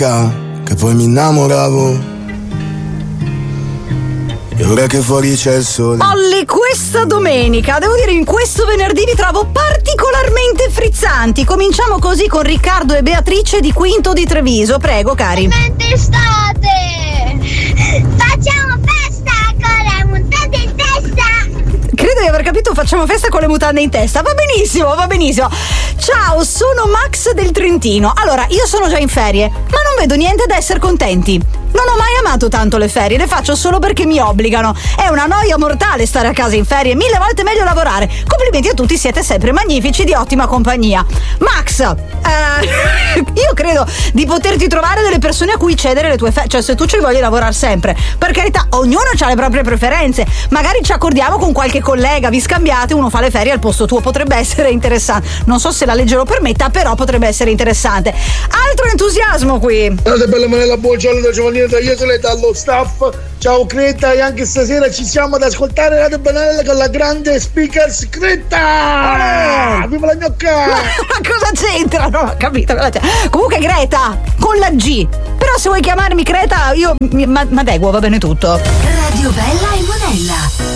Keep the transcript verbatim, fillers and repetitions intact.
che poi mi innamoravo. E ora che fuori c'è il sole. Olli, questa domenica, devo dire, in questo venerdì vi trovo particolarmente frizzanti. Cominciamo così con Riccardo e Beatrice di Quinto di Treviso. Prego, cari. Finalmente estate! Facciamo festa con le mutande in testa! Credo di aver capito, facciamo festa con le mutande in testa. Va benissimo, va benissimo. Ciao, sono Max del Trentino. Allora, io sono già in ferie, ma non vedo niente da essere contenti. Non ho mai amato tanto le ferie, le faccio solo perché mi obbligano. È una noia mortale stare a casa in ferie, mille volte meglio lavorare. Complimenti a tutti, siete sempre magnifici, di ottima compagnia. Max, eh, io credo di poterti trovare delle persone a cui cedere le tue ferie. Cioè, se tu ci voglio lavorare sempre, per carità, ognuno ha le proprie preferenze. Magari ci accordiamo con qualche collega, vi scambiate, uno fa le ferie al posto tuo, potrebbe essere interessante. Non so se la legge lo permetta, però potrebbe essere interessante. Altro entusiasmo qui. Guardate, bella Manella, buongiorno da Giovannino da Jesole, dallo staff. Ciao Creta, e anche stasera ci siamo ad ascoltare Radio Banale con la grande speaker Creta. Viva la gnocca! Ma, ma cosa c'entra? Non ho capito. Comunque Greta con la G. Però se vuoi chiamarmi Creta, io mi adeguo, va bene tutto. Radio Bella e Monella.